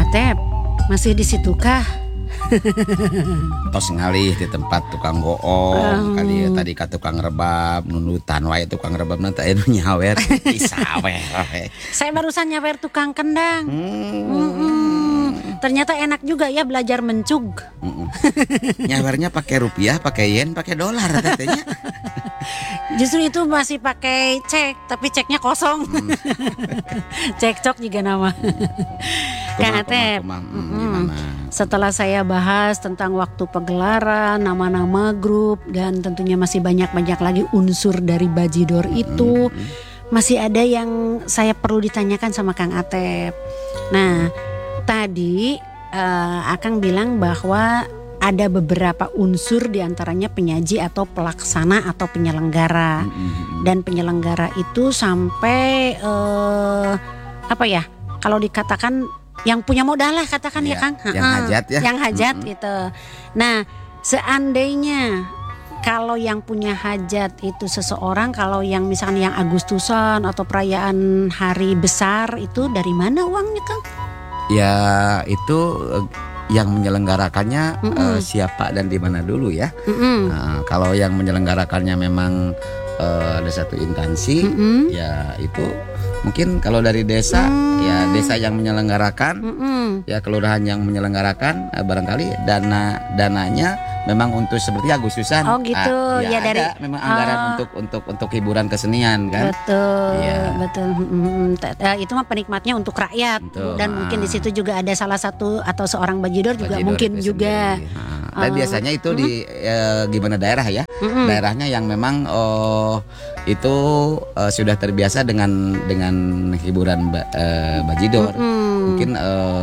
Atep, masih di situ kah? Tos ngalih di tempat tukang goong kali tadi ka tukang rebab nunutan wae tukang rebab nanti anu nyawer isawer. Saya barusan nyawer tukang kendang. Ternyata enak juga ya belajar mencug. Nyawernya pakai rupiah, pakai yen, pakai dolar katanya. Justru itu masih pakai cek, tapi ceknya kosong. Cekcok juga nama. Kang Atep, setelah saya bahas tentang waktu pagelaran, nama-nama grup, dan tentunya masih banyak-banyak lagi unsur dari Bajidor itu, masih ada yang saya perlu ditanyakan sama Kang Atep. Nah, tadi Akang bilang bahwa ada beberapa unsur diantaranya penyaji atau pelaksana atau penyelenggara. Dan penyelenggara itu sampai apa ya? Kalau dikatakan yang punya modal lah katakan ya Kang. Yang hajat ya. Yang hajat gitu. Nah, seandainya kalau yang punya hajat itu seseorang, kalau yang misalnya yang Agustusan atau perayaan hari besar itu dari mana uangnya Kang? Ya itu yang menyelenggarakannya siapa dan di mana dulu ya. Kalau yang menyelenggarakannya memang ada satu instansi, ya itu mungkin kalau dari desa ya desa yang menyelenggarakan, ya kelurahan yang menyelenggarakan, barangkali dananya memang untuk seperti Agustusan. Oh gitu. Ya dari memang anggaran untuk hiburan kesenian kan. Betul. Ya. Betul. Itu mah penikmatnya untuk rakyat. Betul. Dan mungkin di situ juga ada salah satu atau seorang Bajidor juga mungkin juga. Dan biasanya itu di gimana daerah ya? Daerahnya yang memang itu sudah terbiasa dengan hiburan Bajidor. Mungkin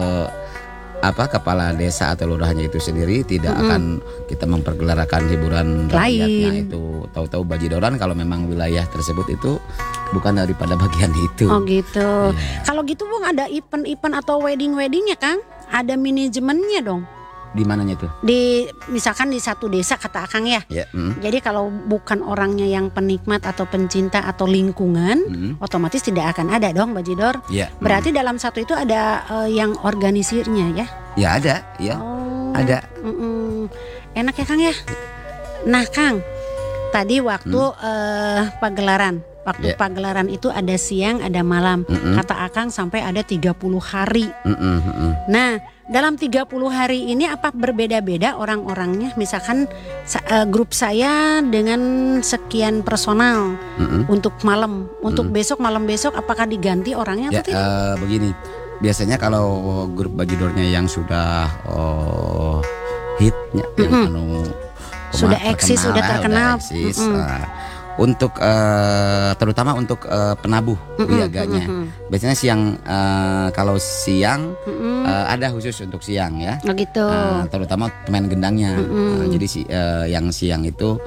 kepala desa atau lurahnya itu sendiri tidak akan kita mempergelarakan hiburan rakyatnya itu tahu-tahu Bajidoran kalau memang wilayah tersebut itu bukan daripada bagian itu. Oh gitu. Yeah. Kalau gitu Bung ada event-event atau wedding-weddingnya Kang? Ada manajemennya dong? Di mananya tuh? Misalkan di satu desa kata Akang ya. Yeah. Jadi kalau bukan orangnya yang penikmat atau pencinta atau lingkungan, otomatis tidak akan ada dong Bajidor. Yeah. Berarti dalam satu itu ada yang organisirnya ya? Ya ada, ya. Ada. Enak ya Kang ya. Nah Kang, tadi waktu pagelaran. Waktu pagelaran itu ada siang, ada malam. Kata Akang sampai ada 30 hari. Nah, dalam 30 hari ini apa berbeda-beda orang-orangnya? Misalkan grup saya dengan sekian personal untuk malam, untuk besok malam besok apakah diganti orangnya atau tidak? Begini, biasanya kalau grup Bajidornya yang sudah hitnya, yang sudah eksis, sudah terkenal. Untuk terutama untuk penabuh wiaganya. Biasanya siang, kalau siang ada khusus untuk siang ya. Oh gitu. Terutama pemain gendangnya. Jadi yang siang itu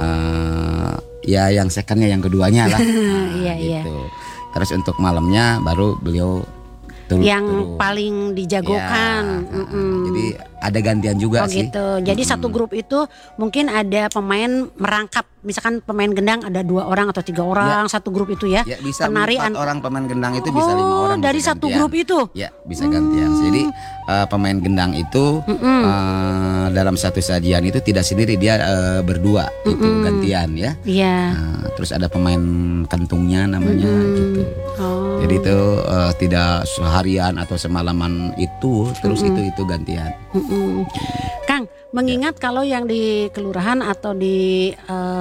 ya yang secondnya, yang keduanya lah. Gitu. Terus untuk malamnya baru beliau yang paling dijagokan. Jadi ada gantian juga sih. Gitu. Jadi satu grup itu mungkin ada pemain merangkap. Misalkan pemain gendang ada 2 orang atau 3 orang satu grup itu ya. Bisa penari 4 orang pemain gendang itu bisa 5 orang. Dari satu grup itu. Ya bisa gantian. Jadi pemain gendang itu dalam satu sajian itu tidak sendiri, dia berdua itu gantian ya. Iya. Terus ada pemain kantungnya namanya gitu. Jadi itu tidak seharian atau semalaman itu terus itu gantian. Kang, mengingat kalau yang di kelurahan atau di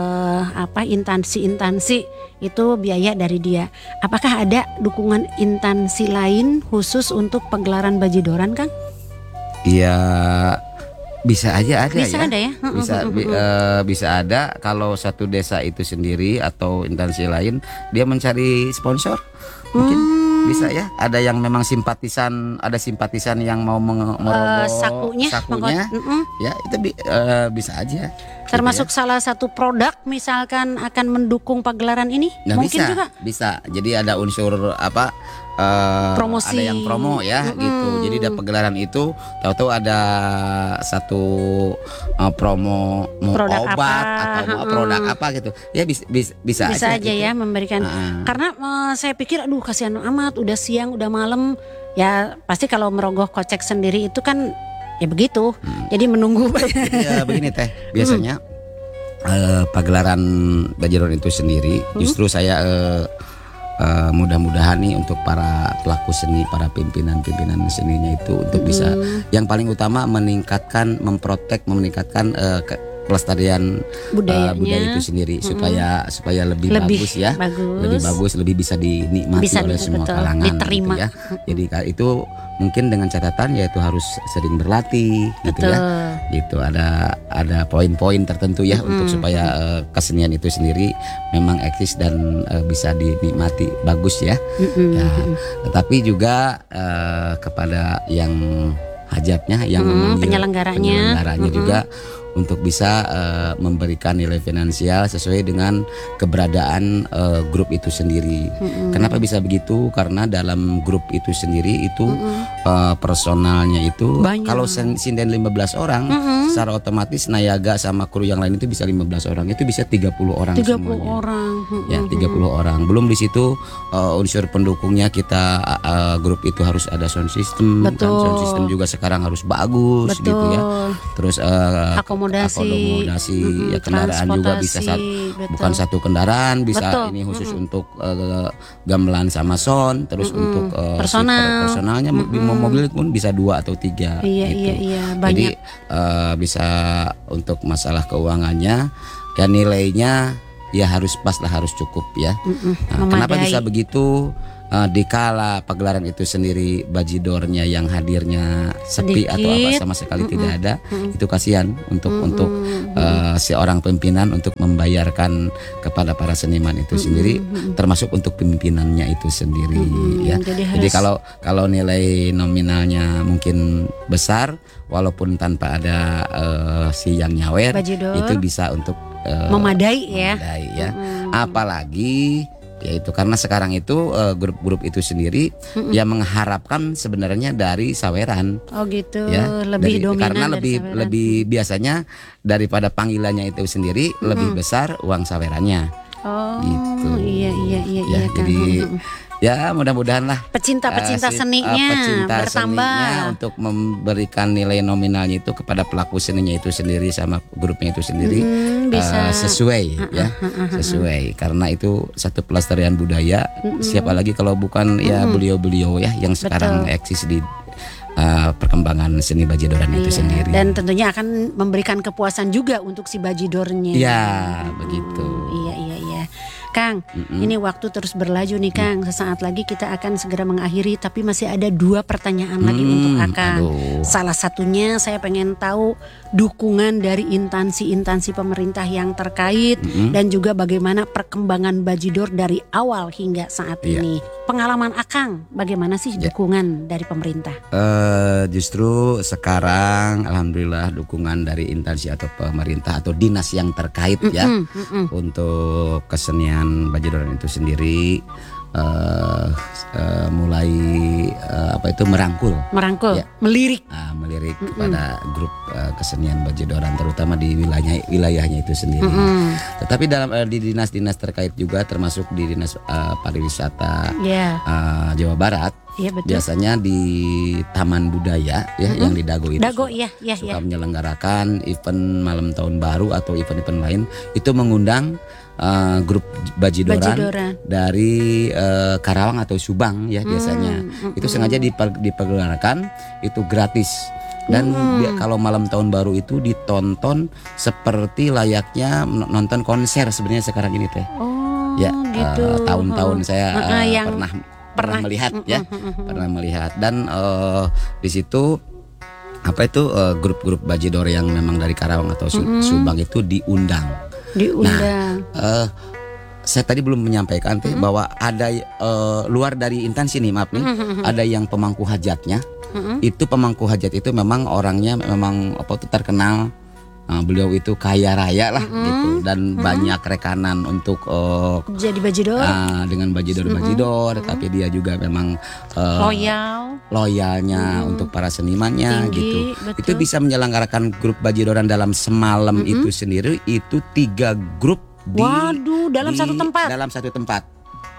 instansi itu biaya dari dia. Apakah ada dukungan instansi lain khusus untuk pagelaran Bajidoran, Kang? Iya, bisa aja ada bisa ya. Ada ya? Bisa ada kalau satu desa itu sendiri atau instansi lain dia mencari sponsor. Mungkin bisa ya. Ada yang memang simpatisan, ada simpatisan yang mau merogoh sakunya. Ya, itu bisa aja. Termasuk gitu ya. Salah satu produk misalkan akan mendukung pagelaran ini? Mungkin bisa, juga. Bisa. Jadi ada unsur promosi. Ada yang promo ya gitu. Jadi ada pagelaran itu tahu-tahu ada satu promo produk obat apa, atau produk apa gitu. Ya bisa aja gitu. Ya memberikan. Karena saya pikir aduh kasihan amat udah siang udah malam Ya pasti kalau merogoh kocek sendiri itu kan ya begitu. Jadi menunggu. Ya begini Teh, biasanya pagelaran Bajidoran itu sendiri justru saya mudah-mudahan nih untuk para pelaku seni, para pimpinan seninya itu untuk bisa yang paling utama meningkatkan, meningkatkan pelestarian budaya itu sendiri supaya lebih bagus ya, lebih bagus, lebih bisa dinikmati oleh semua kalangan diterima. gitu ya. Jadi itu mungkin dengan catatan yaitu harus sering berlatih gitu ya. Gitu ada poin-poin tertentu ya untuk supaya kesenian itu sendiri memang eksis dan bisa dinikmati bagus ya. Ya, tetapi juga kepada yang hajatnya yang penyelenggaranya juga untuk bisa memberikan nilai finansial sesuai dengan keberadaan grup itu sendiri. Kenapa bisa begitu? Karena dalam grup itu sendiri itu personalnya itu banyak. Kalau sinden 15 orang secara otomatis Nayaga sama kru yang lain itu bisa 15 orang, itu bisa 30 orang 30 semuanya. Orang. Ya, 30 orang. Belum di situ unsur pendukungnya kita grup itu harus ada sound system. Kan sound system juga sekarang harus bagus gitu ya. Terus akomodasi ya, kendaraan juga bisa bukan satu kendaraan bisa ini khusus untuk gamelan sama sound, terus untuk personalnya mobil pun bisa 2 atau 3 gitu. Iya, Jadi banyak. bisa untuk masalah keuangannya ya nilainya ya harus pas lah, harus cukup ya. Kenapa bisa begitu? Dikala pagelaran itu sendiri bajidornya yang hadirnya sepi sedikit, atau apa sama sekali tidak ada, itu kasihan untuk seorang pimpinan untuk membayarkan kepada para seniman itu sendiri, termasuk untuk pimpinannya itu sendiri ya. Jadi kalau nilai nominalnya mungkin besar walaupun tanpa ada si yang nyawer Bajidor itu bisa untuk memadai ya. Apalagi yaitu karena sekarang itu grup-grup itu sendiri yang mengharapkan sebenarnya dari saweran. Oh gitu. Ya, lebih dominan karena dari lebih biasanya daripada panggilannya itu sendiri lebih besar uang sawerannya. Oh gitu. Iya Ya, jadi ya mudah-mudahan lah pecinta seninya bertambah seninya untuk memberikan nilai nominalnya itu kepada pelaku seninya itu sendiri sama grupnya itu sendiri bisa sesuai ya, sesuai karena itu satu pelestarian budaya. Siapa lagi kalau bukan ya beliau-beliau ya yang sekarang eksis di perkembangan seni bajidoran itu sendiri. Dan tentunya akan memberikan kepuasan juga untuk si bajidornya. Ya, begitu. Iya. Kang, ini waktu terus berlaju nih Kang. Sesaat lagi kita akan segera mengakhiri, tapi masih ada 2 pertanyaan lagi untuk Akang. Salah satunya saya pengen tahu dukungan dari instansi-instansi pemerintah yang terkait dan juga bagaimana perkembangan bajidor dari awal hingga saat ini. Pengalaman Akang, bagaimana sih dukungan dari pemerintah? Justru sekarang alhamdulillah dukungan dari instansi atau pemerintah atau dinas yang terkait ya untuk kesenian bajidoran itu sendiri mulai merangkul ya, melirik kepada grup kesenian bajidoran terutama di wilayahnya itu sendiri. Tetapi dalam di dinas-dinas terkait juga termasuk di dinas pariwisata Jawa Barat. Iya, betul. Biasanya di Taman Budaya ya yang di Dago itu suka menyelenggarakan event malam tahun baru atau event-event lain itu mengundang grup bajidoran dari Karawang atau Subang ya biasanya. Itu sengaja diperkenalkan itu gratis. Dan kalau malam tahun baru itu ditonton seperti layaknya nonton konser sebenarnya sekarang ini teh. Gitu. Tahun-tahun saya pernah melihat pernah melihat dan di situ grup-grup bajidor yang memang dari Karawang atau Subang itu diundang. Nah, saya tadi belum menyampaikan bahwa ada luar dari instansi nih, maaf nih, ada yang pemangku hajatnya. Itu pemangku hajat itu memang orangnya memang terkenal. Beliau itu kaya raya lah gitu dan banyak rekanan untuk jadi bajidor dengan bajidor tapi dia juga memang loyalnya untuk para senimannya gitu. Betul. Itu bisa menyelenggarakan grup bajidoran dalam semalam itu sendiri itu 3 grup dalam satu tempat.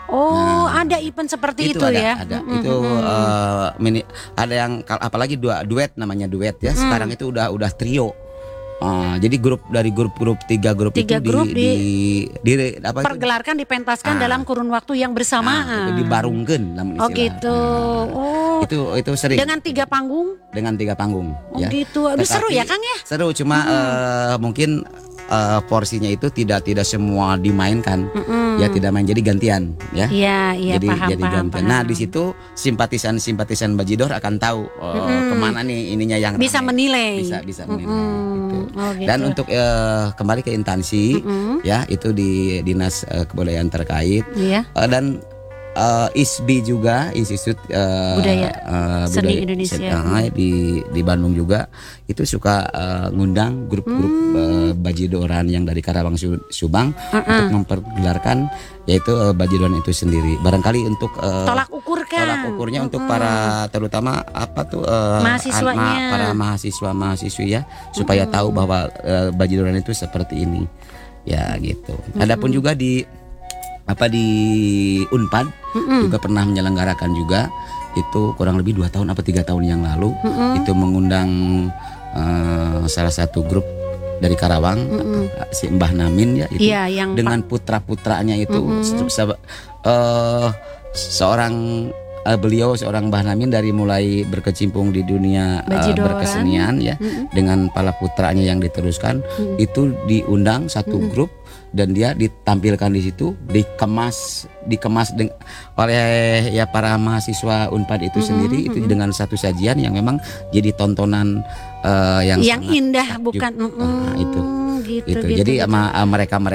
Oh, ada event seperti itu ada, ya. ada. Itu ada yang apalagi duet namanya duet ya. Sekarang itu udah trio. Jadi dari grup 3 grup Tiga itu grup apa itu? pergelarkan, dipentaskan dalam kurun waktu yang bersamaan. Itu dibarungkeun namun istilah. Oh gitu. Oh. Itu sering. Dengan 3 panggung? Dengan 3 panggung. Oh ya. gitu. Aduh, seru ya Kang ya? Seru, cuma mungkin porsinya itu tidak semua dimainkan. Ya tidak main, jadi gantian ya. Iya, jadi paham. gantian. Nah di situ simpatisan Bajidor akan tahu kemana nih ininya yang bisa rame. menilai. Bisa menilai. Gitu. Oh, gitu. Dan untuk kembali ke instansi ya itu di dinas kebudayaan terkait. Iya. Dan ISBI juga, Institut Budaya Seni Indonesia di Bandung juga itu suka ngundang grup-grup bajidoran yang dari Karawang Subang untuk mempergelarkan yaitu bajidoran itu sendiri. Barangkali untuk tolak ukurnya untuk para terutama apa tuh mahasiswanya, para mahasiswa-mahasiswi ya supaya tahu bahwa bajidoran itu seperti ini ya gitu. Adapun juga di Unpad juga pernah menyelenggarakan juga itu kurang lebih 2 tahun 3 tahun yang lalu itu mengundang salah satu grup dari Karawang si Mbah Namin ya itu yang dengan putra-putranya itu seorang beliau seorang Mbah Namin dari mulai berkecimpung di dunia berkesenian ya dengan para putranya yang diteruskan itu diundang satu grup dan dia ditampilkan di situ dikemas oleh ya para mahasiswa Unpad itu sendiri itu dengan satu sajian yang memang jadi tontonan yang indah bukan itu gitu. Jadi mereka